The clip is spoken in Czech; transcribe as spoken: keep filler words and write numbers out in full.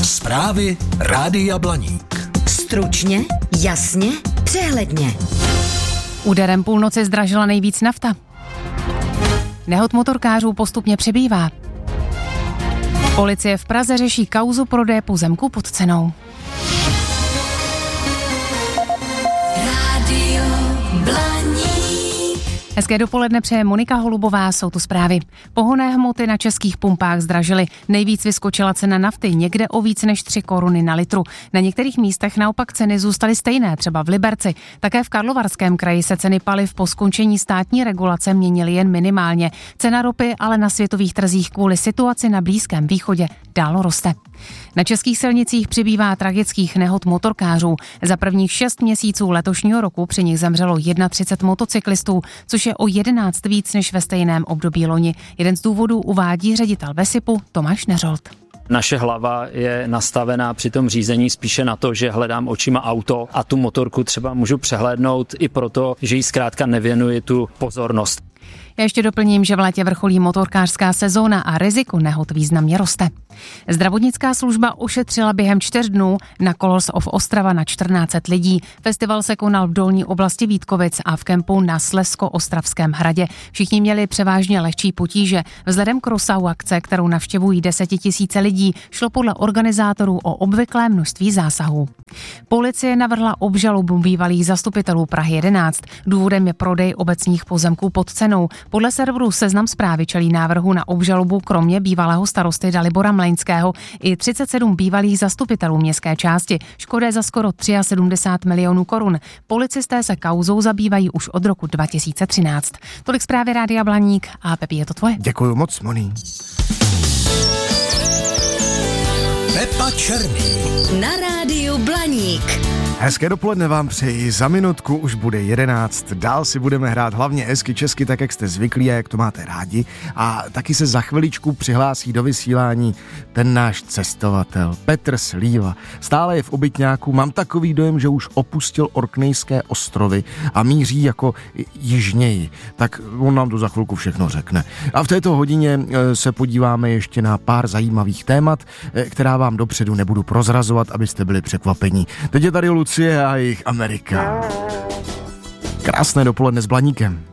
Zprávy Rádia Blaník. Stručně, jasně, přehledně. Úderem půlnoci zdražila nejvíc nafta. Nehod motorkářů postupně přibývá. Policie v Praze řeší kauzu prodeje pozemku pod cenou. Rádio Blaník. Hezké dopoledne přeje Monika Holubová, jsou tu zprávy. Pohonné hmoty na českých pumpách zdražily. Nejvíc vyskočila cena nafty, někde o víc než tři koruny na litru. Na některých místech naopak ceny zůstaly stejné, třeba v Liberci. Také v Karlovarském kraji se ceny paliv po skončení státní regulace měnily jen minimálně. Cena ropy ale na světových trzích kvůli situaci na Blízkém východě dál roste. Na českých silnicích přibývá tragických nehod motorkářů. Za prvních šest měsíců letošního roku při nich zemřelo třicet jedna motocyklistů, což je o jedenáct víc než ve stejném období loni. Jeden z důvodů uvádí ředitel Vesipu Tomáš Neřolt. Naše hlava je nastavená při tom řízení spíše na to, že hledám očima auto a tu motorku třeba můžu přehlédnout i proto, že jí zkrátka nevěnuji tu pozornost. Já ještě doplním, že v létě vrcholí motorkářská sezóna a riziko nehod významně roste. Zdravotnická služba ošetřila během čtyř dnů na Colors of Ostrava na čtrnáct set lidí. Festival se konal v dolní oblasti Vítkovic a v kempu na Slezsko-Ostravském hradě. Všichni měli převážně lehčí potíže. Vzhledem k rozsahu akce, kterou navštěvují desetitisíce lidí, šlo podle organizátorů o obvyklé množství zásahů. Policie navrhla obžalobu bývalých zastupitelů Prahy jedenáct. Důvodem je prodej obecních pozemků pod cenou. Podle serveru Seznam Zprávy čelí návrhu na obžalobu kromě bývalého starosty Dalibora Mlaňského i třicet sedm bývalých zastupitelů městské části. Škoda je za skoro sedmdesát tři milionů korun. Policisté se kauzou zabývají už od roku dva tisíce třináct. Tolik zprávy Rádia Blaník a Pepi, je to tvoje. Děkuju moc, Moni. Pepa Černý. Na Rádiu Blaník. Hezké dopoledne vám přeji, za minutku už bude jedenáct, dál si budeme hrát hlavně hezky česky, tak jak jste zvyklí a jak to máte rádi, a taky se za chviličku přihlásí do vysílání ten náš cestovatel Petr Slíva. Stále je v Obytňáku, mám takový dojem, že už opustil Orknejské ostrovy a míří jako jižněji, tak on nám to za chvilku všechno řekne. A v této hodině se podíváme ještě na pár zajímavých témat, která vám dopředu nebudu prozrazovat, abyste byli překvapení. Teď je tady Lucie a jejich Amerika. Krásné dopoledne s Blaníkem.